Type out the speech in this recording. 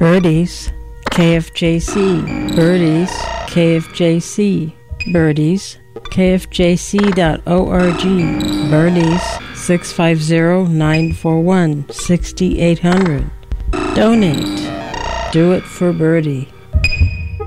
Birdies, KFJC. Birdies, KFJC. Birdies, KFJC.org. Birdies, 650-941-6800. Donate. Do it for Birdie.